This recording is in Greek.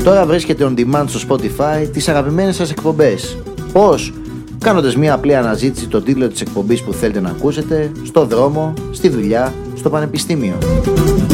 Τώρα βρίσκεται on demand στο Spotify τις αγαπημένες σας εκπομπές. Πώς? Κάνοντας μια απλή αναζήτηση τον τίτλο της εκπομπής που θέλετε να ακούσετε, στο δρόμο, στη δουλειά, στο πανεπιστήμιο.